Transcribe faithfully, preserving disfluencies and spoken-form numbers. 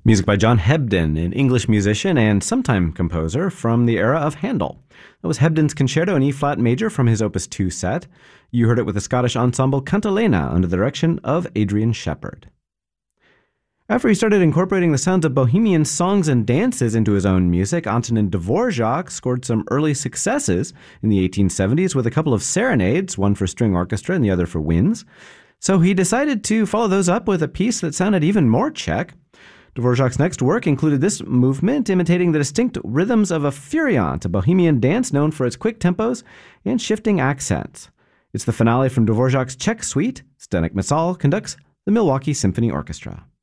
Music by John Hebden, an English musician and sometime composer from the era of Handel. That was Hebden's Concerto in E-flat major from his Opus two set. You heard it with the Scottish ensemble Cantilena under the direction of Adrian Shepherd. After he started incorporating the sounds of Bohemian songs and dances into his own music, Antonin Dvorak scored some early successes in the eighteen seventies with a couple of serenades, one for string orchestra and the other for winds. So he decided to follow those up with a piece that sounded even more Czech. Dvorak's next work included this movement, imitating the distinct rhythms of a furiant, a Bohemian dance known for its quick tempos and shifting accents. It's the finale from Dvorak's Czech suite. Zdeněk Mesal conducts the Milwaukee Symphony Orchestra.